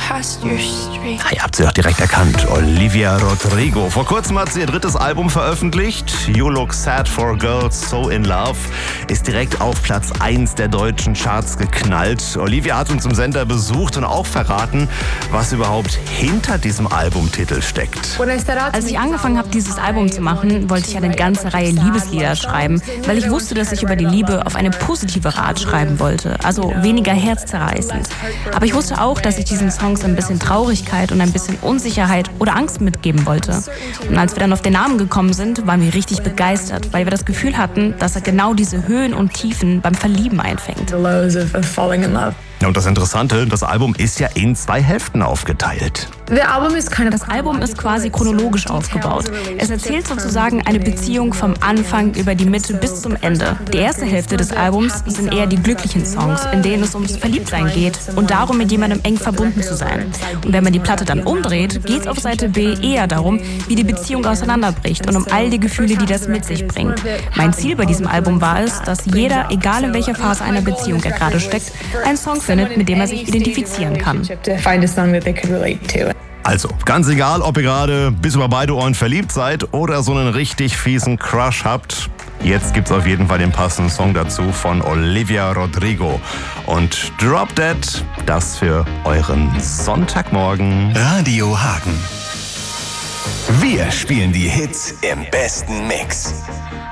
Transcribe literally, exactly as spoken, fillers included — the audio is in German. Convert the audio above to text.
Ah, ihr habt sie doch direkt erkannt. Olivia Rodrigo. Vor kurzem hat sie ihr drittes Album veröffentlicht. You Look Sad for Girls So in Love. Ist direkt auf Platz eins der deutschen Charts geknallt. Olivia hat uns im Sender besucht und auch verraten, was überhaupt hinter diesem Albumtitel steckt. Als ich angefangen habe, dieses Album zu machen, wollte ich eine ganze Reihe Liebeslieder schreiben, weil ich wusste, dass ich über die Liebe auf eine positive Art schreiben wollte. Also weniger herzzerreißend. Aber ich wusste auch, dass ich diesen Songs ein bisschen Traurigkeit und ein bisschen Unsicherheit oder Angst mitgeben wollte. Und als wir dann auf den Namen gekommen sind, waren wir richtig begeistert, weil wir das Gefühl hatten, dass er genau diese Höhen und Tiefen beim Verlieben einfängt. Und das Interessante, das Album ist ja in zwei Hälften aufgeteilt. Das Album ist quasi chronologisch aufgebaut. Es erzählt sozusagen eine Beziehung vom Anfang über die Mitte bis zum Ende. Die erste Hälfte des Albums sind eher die glücklichen Songs, in denen es ums Verliebtsein geht und darum, mit jemandem eng verbunden zu sein. Und wenn man die Platte dann umdreht, geht es auf Seite B eher darum, wie die Beziehung auseinanderbricht und um all die Gefühle, die das mit sich bringt. Mein Ziel bei diesem Album war es, dass jeder, egal in welcher Phase einer Beziehung er gerade steckt, einen Song findet, mit dem er sich identifizieren kann. Also, ganz egal, ob ihr gerade bis über beide Ohren verliebt seid oder so einen richtig fiesen Crush habt, jetzt gibt's auf jeden Fall den passenden Song dazu von Olivia Rodrigo. Und Drop Dead, das für euren Sonntagmorgen. Radio Hagen. Wir spielen die Hits im besten Mix.